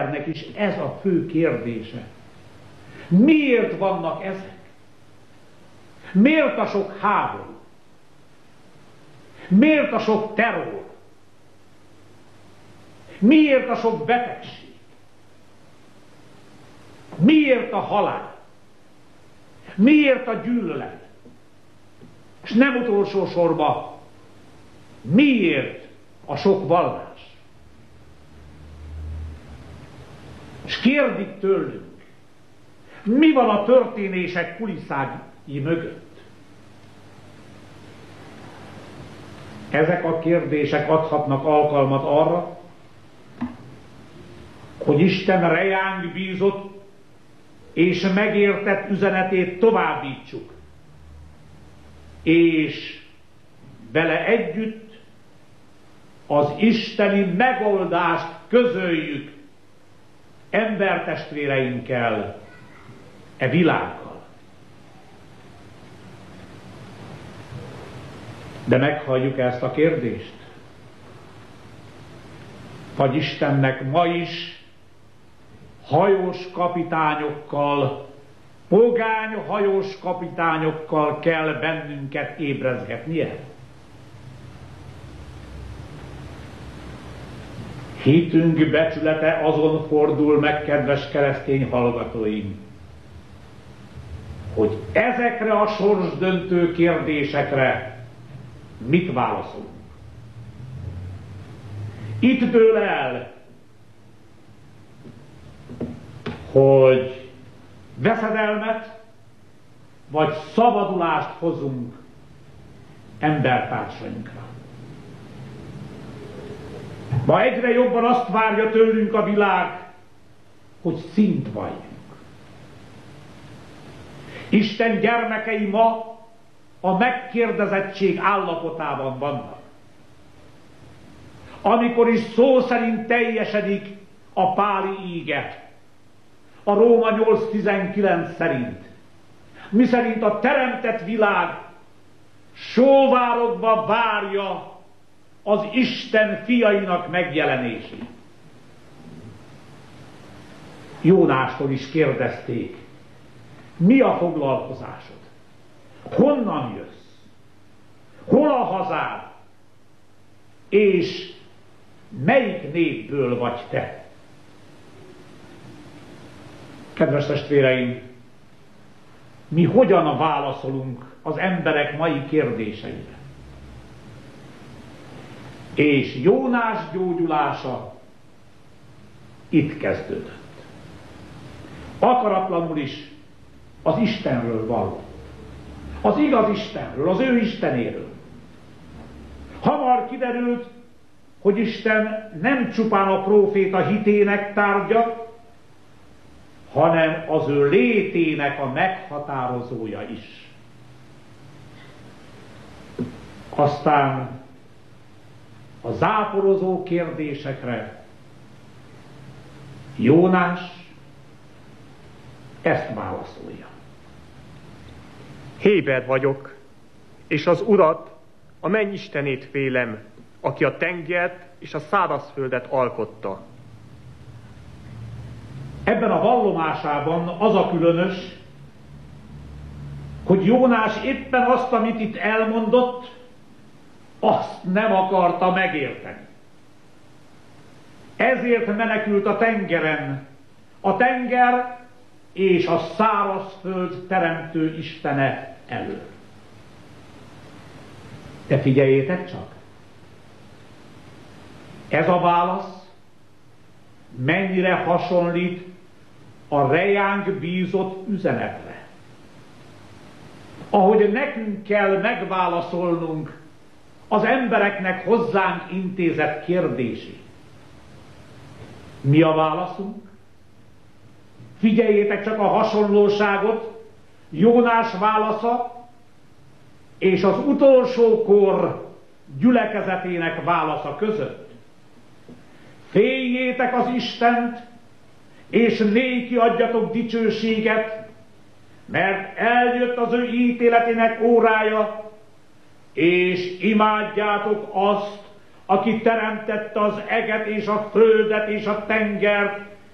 embernek is ez a fő kérdése. Miért vannak ezek? Miért a sok háború? Miért a sok terror? Miért a sok betegség? Miért a halál? Miért a gyűlölet? És nem utolsó sorban, miért a sok vallás? És kérdik tőlünk, mi van a történések kulisszái mögött? Ezek a kérdések adhatnak alkalmat arra, hogy Isten rejánk bízott és megértett üzenetét továbbítsuk, és vele együtt az isteni megoldást közöljük embertestvéreinkkel, e világgal. De meghalljuk ezt a kérdést? Vagy Istennek ma is hajós kapitányokkal, pogány hajós kapitányokkal kell bennünket ébrezgetnie? Hitünk becsülete azon fordul meg, kedves keresztény hallgatóim, hogy ezekre a sorsdöntő kérdésekre mit válaszolunk. Itt dől el, hogy veszedelmet vagy szabadulást hozunk embertársainkra. Ma egyre jobban azt várja tőlünk a világ, hogy szint valljunk. Isten gyermekei ma a megkérdezettség állapotában vannak. Amikor is szó szerint teljesedik a páli íge, a Róma 8:19 szerint, miszerint a teremtett világ sóvárogva várja az Isten fiainak megjelenését. Jónástól is kérdezték, mi a foglalkozásod? Honnan jössz? Hol a hazád? És melyik népből vagy te? Kedves testvéreim, mi hogyan válaszolunk az emberek mai kérdéseire? És Jónás gyógyulása itt kezdődött. Akaratlanul is az Istenről vallott. Az igaz Istenről, az ő Istenéről. Hamar kiderült, hogy Isten nem csupán a próféta hitének tárgya, hanem az ő létének a meghatározója is. Aztán a záporozó kérdésekre Jónás ezt válaszolja. Héber vagyok, és az Urat, a mennyistenét félem, aki a tengert és a szárazföldet alkotta. Ebben a vallomásában az a különös, hogy Jónás éppen azt, amit itt elmondott, azt nem akarta megérteni. Ezért menekült a tengeren. A tenger és a szárazföld teremtő Istene elől. De figyeljétek csak! Ez a válasz mennyire hasonlít a rejánk bízott üzenetre. Ahogy nekünk kell megválaszolnunk az embereknek hozzánk intézett kérdését. Mi a válaszunk? Figyeljétek csak a hasonlóságot, Jónás válasza és az utolsó kor gyülekezetének válasza között. Féljétek az Istent, és néki adjatok dicsőséget, mert eljött az ő ítéletének órája, és imádjátok azt, aki teremtette az eget és a földet és a tengert,